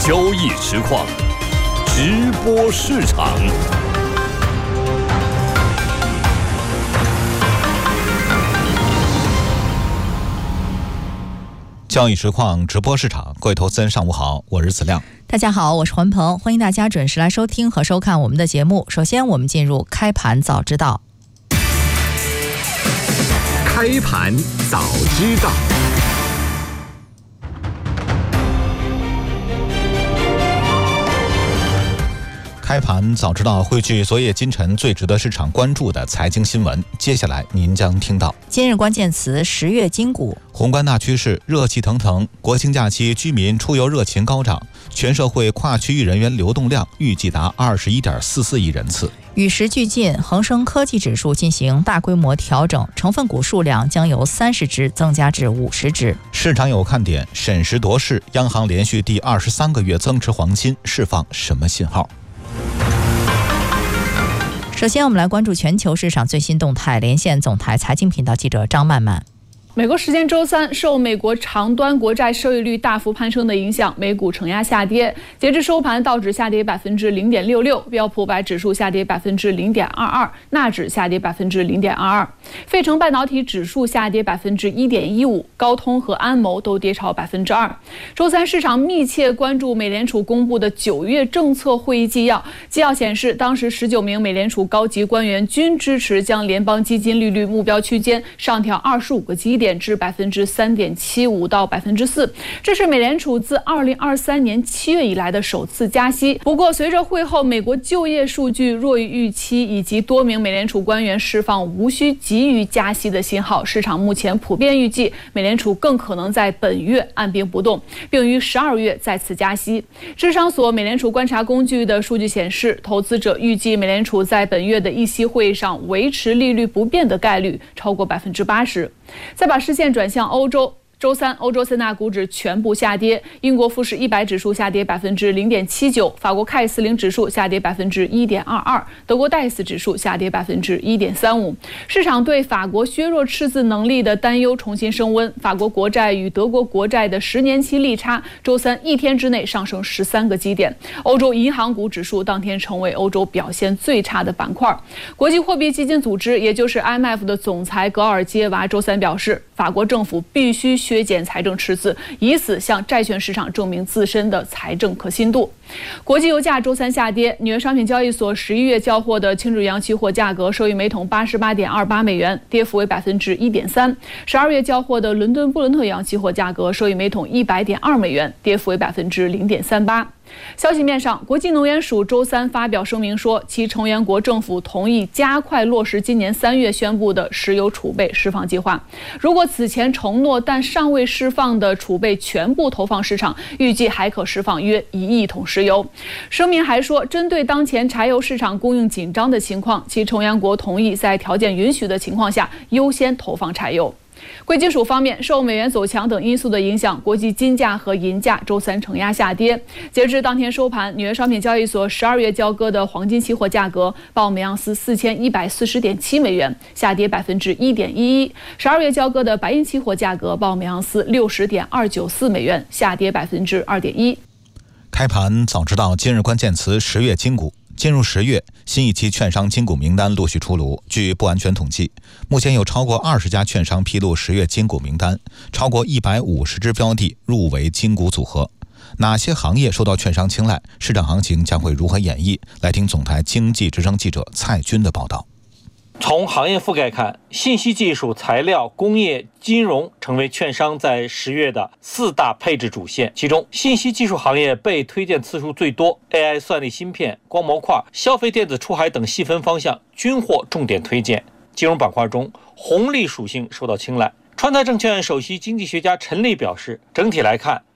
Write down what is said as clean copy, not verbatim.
交易实况，直播市场。 交易实况直播市场，各位投资人上午好，我是子亮。 大家好，我是环鹏，欢迎大家准时来收听和收看我们的节目。首先我们进入开盘早知道。 开盘早知道。 开盘早知道汇聚昨夜今晨最值得市场关注的财经新闻，接下来您将听到今日关键词：10月金股。 宏观大趋势热气腾腾，国庆假期居民出游热情高涨，全社会跨区域人员流动量预计达21.44亿人次。 与时俱进，恒生科技指数进行大规模调整，成分股数量将由30只增加至50只。 市场有看点，审时度势，央行连续第23个月增持黄金，释放什么信号？ 首先我们来关注全球市场最新动态，连线总台财经频道记者张曼曼。 美国时间周三，受美国长端国债收益率大幅攀升的影响，美股承压下跌。截至收盘，道指下跌0.66%，标普500指数下跌0.22%，纳指下跌0.22%，费城半导体指数下跌1.15%，高通和安谋都跌超2%。周三，市场密切关注美联储公布的9月政策会议纪要。纪要显示，当时19名美联储高级官员均支持将联邦基金利率目标区间上调25个基点至3.75%到4%，这是美联储自2023年7月以来的首次加息。不过，随着会后美国就业数据弱于预期，以及多名美联储官员释放无需急于加息的信号，市场目前普遍预计美联储更可能在本月按兵不动，并于12月再次加息。智商所美联储观察工具的数据显示，投资者预计美联储在本月的议息会议上维持利率不变的概率超过80%。再把视线转向欧洲。周三，欧洲三大股指全部下跌，英国富时100指数下跌0.79%，法国CAC 40指数下跌1.22%，德国DAX 指数下跌1.35%。市场对法国削弱赤字能力的担忧重新升温，法国国债与德国国债的10年期利差周三一天之内上升13个基点。欧洲银行股指数当天成为欧洲表现最差的板块。国际货币基金组织，也就是 IMF 的总裁格尔基耶娃周三表示，法国政府必须削减财政赤字，以此向债券市场证明自身的财政可信度。国际油价周三下跌，纽约商品交易所11月交货的轻质油期货价格收于每桶88.28美元，跌幅为1.3%；12月交货的伦敦布伦特油期货价格收于每桶100.2美元，跌幅为0.38%。消息面上，国际能源署周三发表声明说，其成员国政府同意加快落实今年3月宣布的石油储备释放计划。如果此前承诺但尚未释放的储备全部投放市场，预计还可释放约1亿桶石油。声明还说，针对当前柴油市场供应紧张的情况，其成员国同意在条件允许的情况下优先投放柴油。贵金属方面，受美元走强等因素的影响，国际金价和银价周三承压下跌。截至当天收盘，纽约商品交易所12月交割的黄金期货价格报每盎司4140.7美元，下跌1.11%；12月交割的白银期货价格报每盎司60.294美元，下跌2.1%。 开盘早知道今日关键词10月金股。进入10月，新一期券商金股名单陆续出炉。据不完全统计，目前有超过20家券商披露10月金股名单，超过150只标的入围金股组合。哪些行业受到券商青睐？市场行情将会如何演绎？来听总台经济之声记者蔡军的报道。 从行业覆盖看，信息技术、材料、工业、金融成为券商在10月的4大配置主线。其中，信息技术行业被推荐次数最多 ，AI 算力芯片、光模块、消费电子出海等细分方向均获重点推荐。金融板块中，红利属性受到青睐。川泰证券首席经济学家陈立表示，整体来看，